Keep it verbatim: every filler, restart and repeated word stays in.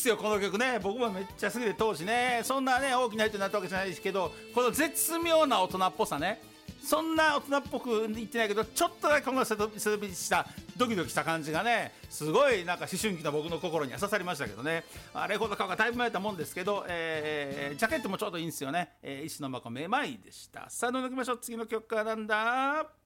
よこの曲ね。僕もめっちゃ好きで当時ね、そんなね大きな人になったわけじゃないですけど、この絶妙な大人っぽさね、そんな大人っぽく言ってないけど、ちょっとだけこの背伸びしたドキドキした感じがね、すごいなんか思春期の僕の心に刺さりましたけどね。あレコード買うかだいぶ迷ったもんですけど、えー、ジャケットもちょうどいいんですよね。えー、石野真子めまいでした。さあ、どんどん行きましょう。次の曲はなんだ。